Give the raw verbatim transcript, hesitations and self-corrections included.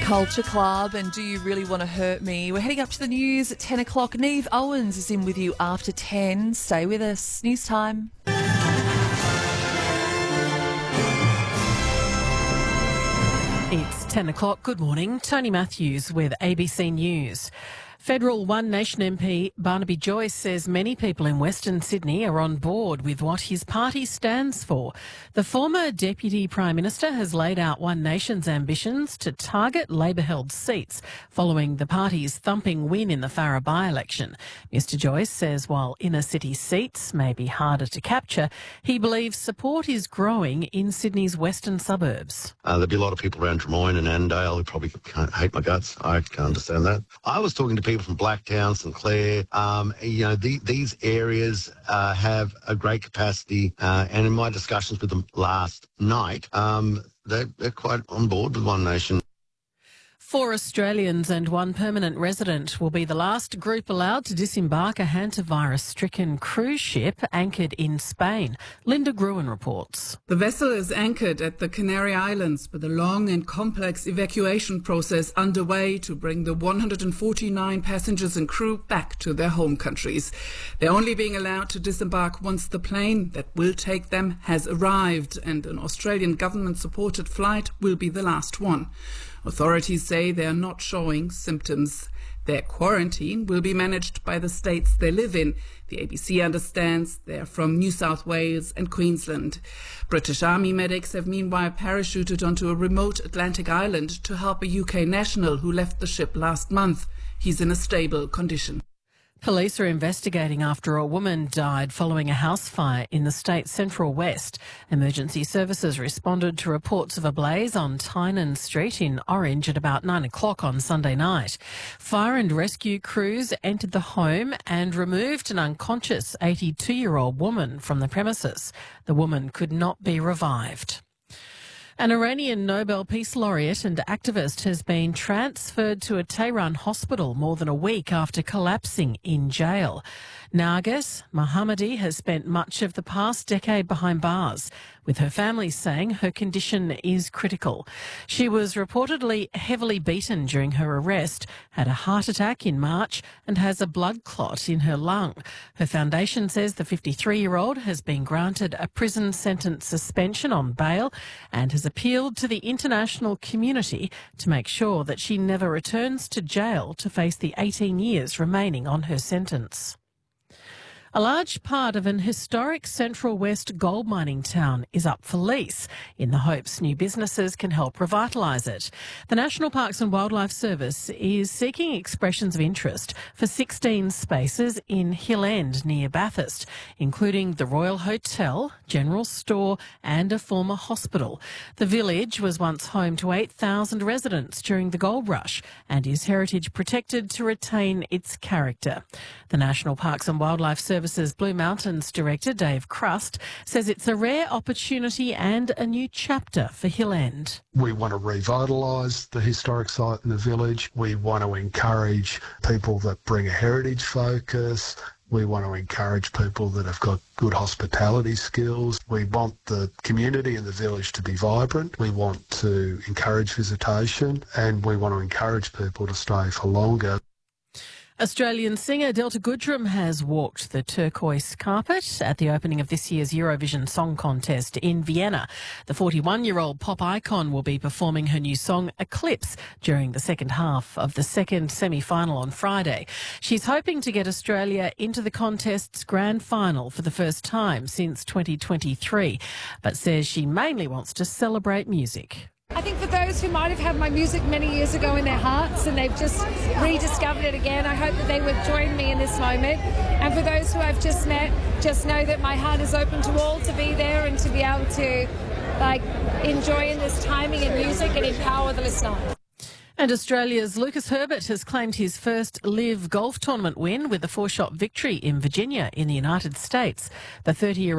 Culture Club and Do You Really Want to Hurt Me? We're heading up to the news at ten o'clock. Neve Owens is in with you after ten. Stay with us. News time. It's ten o'clock. Good morning. Tony Matthews with A B C News. Federal One Nation M P Barnaby Joyce says many people in Western Sydney are on board with what his party stands for. The former Deputy Prime Minister has laid out One Nation's ambitions to target Labor-held seats following the party's thumping win in the Farrer by-election. Mister Joyce says while inner city seats may be harder to capture, he believes support is growing in Sydney's western suburbs. Uh, there'll be a lot of people around Drummoyne and Annandale who probably can't hate my guts. I can't understand that. I was talking to people People from Blacktown, St Clair, um, you know, the, these areas uh, have a great capacity. Uh, and in my discussions with them last night, um, they're, they're quite on board with One Nation. Four Australians and one permanent resident will be the last group allowed to disembark a hantavirus-stricken cruise ship anchored in Spain. Linda Gruen reports. The vessel is anchored at the Canary Islands with a long and complex evacuation process underway to bring the one hundred forty-nine passengers and crew back to their home countries. They're only being allowed to disembark once the plane that will take them has arrived, and an Australian government-supported flight will be the last one. Authorities say they are not showing symptoms. Their quarantine will be managed by the states they live in. The A B C understands they're from New South Wales and Queensland. British Army medics have meanwhile parachuted onto a remote Atlantic island to help a U K national who left the ship last month. He's in a stable condition. Police are investigating after a woman died following a house fire in the state's central west. Emergency services responded to reports of a blaze on Tynan Street in Orange at about nine o'clock on Sunday night. Fire and rescue crews entered the home and removed an unconscious eighty-two-year-old woman from the premises. The woman could not be revived. An Iranian Nobel Peace Laureate and activist has been transferred to a Tehran hospital more than a week after collapsing in jail. Narges Mohammadi has spent much of the past decade behind bars, with her family saying her condition is critical. She was reportedly heavily beaten during her arrest, had a heart attack in March and has a blood clot in her lung. Her foundation says the fifty-three-year-old has been granted a prison sentence suspension on bail and has appealed to the international community to make sure that she never returns to jail to face the eighteen years remaining on her sentence. A large part of an historic Central West gold mining town is up for lease in the hopes new businesses can help revitalise it. The National Parks and Wildlife Service is seeking expressions of interest for sixteen spaces in Hill End near Bathurst, including the Royal Hotel, General Store and a former hospital. The village was once home to eight thousand residents during the gold rush and is heritage protected to retain its character. The National Parks and Wildlife Service Services Blue Mountains Director Dave Crust says it's a rare opportunity and a new chapter for Hill End. We want to revitalise the historic site in the village. We want to encourage people that bring a heritage focus. We want to encourage people that have got good hospitality skills. We want the community and the village to be vibrant. We want to encourage visitation and we want to encourage people to stay for longer. Australian singer Delta Goodrem has walked the turquoise carpet at the opening of this year's Eurovision Song Contest in Vienna. The forty-one-year-old pop icon will be performing her new song Eclipse during the second half of the second semi-final on Friday. She's hoping to get Australia into the contest's grand final for the first time since twenty twenty-three, but says she mainly wants to celebrate music. I think for those who might have had my music many years ago in their hearts and they've just rediscovered it again, I hope that they would join me in this moment. And for those who I've just met, just know that my heart is open to all to be there and to be able to like enjoy in this timing and music and empower the listener. And Australia's Lucas Herbert has claimed his first live golf tournament win with a four-shot victory in Virginia in the United States. The thirty-year-old